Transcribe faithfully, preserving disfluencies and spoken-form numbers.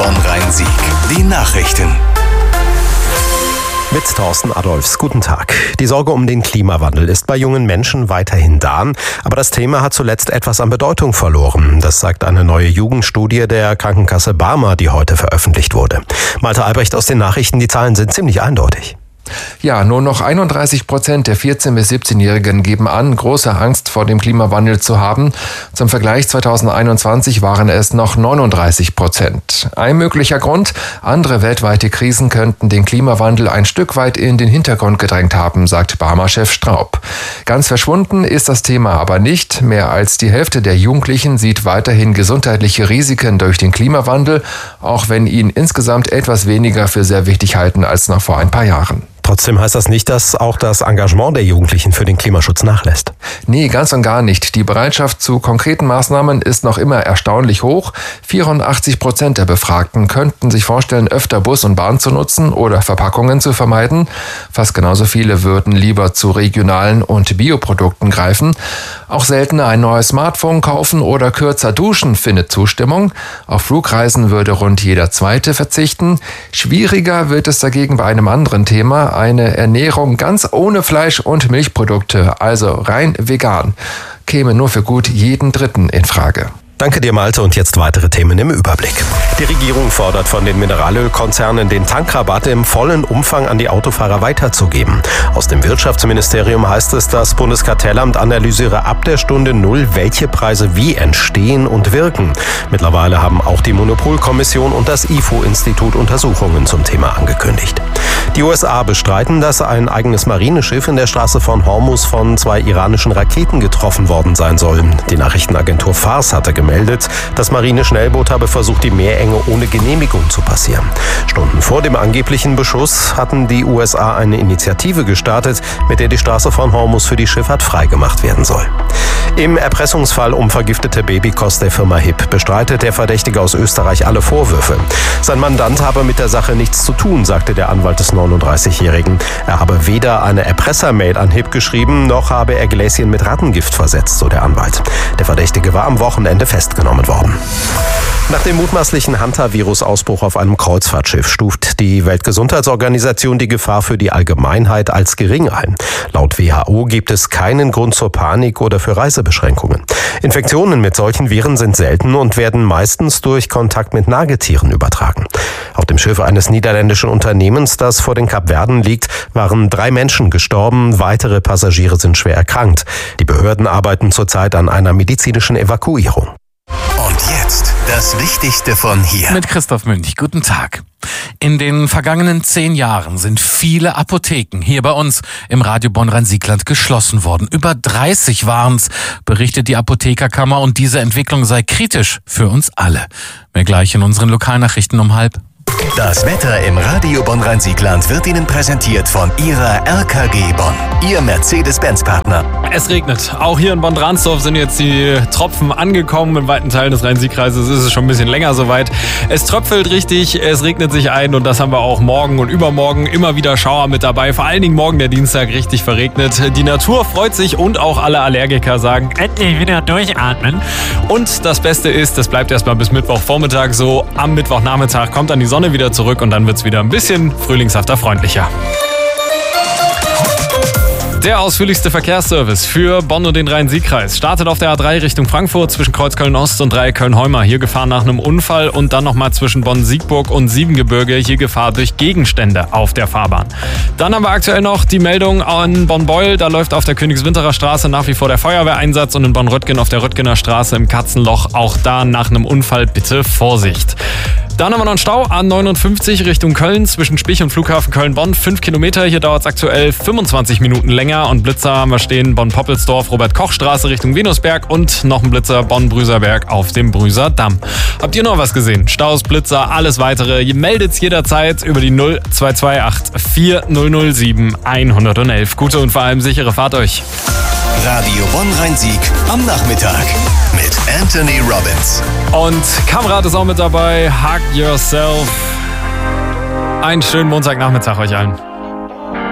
Bonn-Rhein-Sieg. Die Nachrichten. Mit Thorsten Adolfs. Guten Tag. Die Sorge um den Klimawandel ist bei jungen Menschen weiterhin da, aber das Thema hat zuletzt etwas an Bedeutung verloren. Das sagt eine neue Jugendstudie der Krankenkasse Barmer, die heute veröffentlicht wurde. Malte Albrecht aus den Nachrichten, die Zahlen sind ziemlich eindeutig. Ja, nur noch einunddreißig Prozent der vierzehn- bis siebzehnjährigen geben an, große Angst vor dem Klimawandel zu haben. Zum Vergleich zweitausendeinundzwanzig waren es noch neununddreißig Prozent. Ein möglicher Grund: andere weltweite Krisen könnten den Klimawandel ein Stück weit in den Hintergrund gedrängt haben, sagt Barmer-Chef Straub. Ganz verschwunden ist das Thema aber nicht. Mehr als die Hälfte der Jugendlichen sieht weiterhin gesundheitliche Risiken durch den Klimawandel, auch wenn ihn insgesamt etwas weniger für sehr wichtig halten als noch vor ein paar Jahren. Trotzdem heißt das nicht, dass auch das Engagement der Jugendlichen für den Klimaschutz nachlässt. Nee, ganz und gar nicht. Die Bereitschaft zu konkreten Maßnahmen ist noch immer erstaunlich hoch. vierundachtzig Prozent der Befragten könnten sich vorstellen, öfter Bus und Bahn zu nutzen oder Verpackungen zu vermeiden. Fast genauso viele würden lieber zu regionalen und Bioprodukten greifen. Auch seltener ein neues Smartphone kaufen oder kürzer duschen findet Zustimmung. Auf Flugreisen würde rund jeder Zweite verzichten. Schwieriger wird es dagegen bei einem anderen Thema: eine Ernährung ganz ohne Fleisch und Milchprodukte, also rein vegan, käme nur für gut jeden Dritten in Frage. Danke dir, Malte, und jetzt weitere Themen im Überblick. Die Regierung fordert von den Mineralölkonzernen, den Tankrabatt im vollen Umfang an die Autofahrer weiterzugeben. Aus dem Wirtschaftsministerium heißt es, das Bundeskartellamt analysiere ab der Stunde Null, welche Preise wie entstehen und wirken. Mittlerweile haben auch die Monopolkommission und das I F O-Institut Untersuchungen zum Thema angekündigt. Die U S A bestreiten, dass ein eigenes Marineschiff in der Straße von Hormuz von zwei iranischen Raketen getroffen worden sein soll. Die Nachrichtenagentur Fars hatte gemeldet, das Marineschnellboot habe versucht, die Meerenge ohne Genehmigung zu passieren. Stunden vor dem angeblichen Beschuss hatten die U S A eine Initiative gestartet, mit der die Straße von Hormuz für die Schifffahrt freigemacht werden soll. Im Erpressungsfall um vergiftete Babykost der Firma Hipp bestreitet der Verdächtige aus Österreich alle Vorwürfe. Sein Mandant habe mit der Sache nichts zu tun, sagte der Anwalt des neununddreißigjährigen. Er habe weder eine Erpressermail an Hipp geschrieben, noch habe er Gläschen mit Rattengift versetzt, so der Anwalt. Der Verdächtige war am Wochenende festgenommen worden. Nach dem mutmaßlichen Hantavirus-Ausbruch auf einem Kreuzfahrtschiff stuft die Weltgesundheitsorganisation die Gefahr für die Allgemeinheit als gering ein. Laut W H O gibt es keinen Grund zur Panik oder für Reisebeschränkungen. Infektionen mit solchen Viren sind selten und werden meistens durch Kontakt mit Nagetieren übertragen. Auf dem Schiff eines niederländischen Unternehmens, das vor den Kapverden liegt, waren drei Menschen gestorben, weitere Passagiere sind schwer erkrankt. Die Behörden arbeiten zurzeit an einer medizinischen Evakuierung. Und jetzt das Wichtigste von hier. Mit Christoph Münch. Guten Tag. In den vergangenen zehn Jahren sind viele Apotheken hier bei uns im Radio Bonn-Rhein-Sieg-Land geschlossen worden. Über dreißig waren's, berichtet die Apothekerkammer, und diese Entwicklung sei kritisch für uns alle. Mehr gleich in unseren Lokalnachrichten um halb. Das Wetter im Radio Bonn-Rhein-Sieg-Land wird Ihnen präsentiert von Ihrer R K G Bonn, Ihr Mercedes-Benz-Partner. Es regnet. Auch hier in Bonn-Dransdorf sind jetzt die Tropfen angekommen. In weiten Teilen des Rhein-Sieg-Kreises ist es schon ein bisschen länger soweit. Es tröpfelt richtig, es regnet sich ein, und das haben wir auch morgen und übermorgen. Immer wieder Schauer mit dabei. Vor allen Dingen morgen, der Dienstag, richtig verregnet. Die Natur freut sich und auch alle Allergiker sagen, endlich wieder durchatmen. Und das Beste ist, das bleibt erstmal bis Mittwochvormittag so. Am Mittwochnachmittag kommt dann die Sonne wieder zurück und dann wird es wieder ein bisschen frühlingshafter, freundlicher. Der ausführlichste Verkehrsservice für Bonn und den Rhein-Sieg-Kreis startet auf der A drei Richtung Frankfurt zwischen Kreuz Köln-Ost und Dreieck Köln-Heumer. Hier Gefahr nach einem Unfall, und dann nochmal zwischen Bonn-Siegburg und Siebengebirge. Hier Gefahr durch Gegenstände auf der Fahrbahn. Dann haben wir aktuell noch die Meldung an Bonn-Beul. Da läuft auf der Königswinterer Straße nach wie vor der Feuerwehreinsatz, und in Bonn-Röttgen auf der Röttgener Straße im Katzenloch. Auch da nach einem Unfall bitte Vorsicht. Dann haben wir noch einen Stau, A neunundfünfzig Richtung Köln zwischen Spich und Flughafen Köln-Bonn. fünf Kilometer, hier dauert es aktuell fünfundzwanzig Minuten länger. Und Blitzer haben wir stehen, Bonn-Poppelsdorf, Robert-Koch-Straße Richtung Venusberg, und noch ein Blitzer Bonn-Brüserberg auf dem Brüser-Damm. Habt ihr noch was gesehen? Staus, Blitzer, alles weitere. Ihr meldet's jederzeit über die null zwei zwei acht vier null null sieben eins eins eins. Gute und vor allem sichere Fahrt euch. Radio Bonn-Rhein-Sieg am Nachmittag mit Anthony Robbins. Und Kamerad ist auch mit dabei. Hug yourself. Einen schönen Montagnachmittag euch allen.